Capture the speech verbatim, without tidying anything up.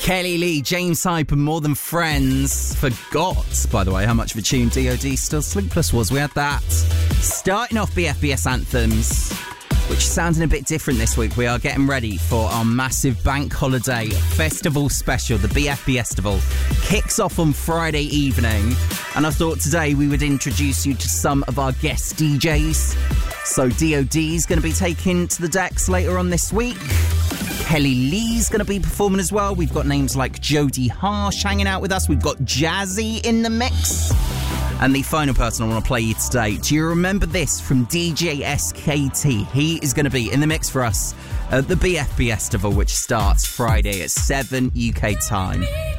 Kelly Lee, James Hype and More Than Friends. Forgot, by the way, how much of a tune D O D Still Sleepless was. We had that. Starting off B F B S anthems, which sounding a bit different this week. We are getting ready for our massive bank holiday festival special. The B F B Festival kicks off on Friday evening, and I thought today we would introduce you to some of our guest D Js. So D O D is going to be taking to the decks later on this week. Kelly Lee's going to be performing as well. We've got names like Jodie Harsh hanging out with us. We've got Jazzy in the mix. And the final person I want to play you today, do you remember this from D J S K T? He is going to be in the mix for us at the B F B Festival, which starts Friday at seven U K time.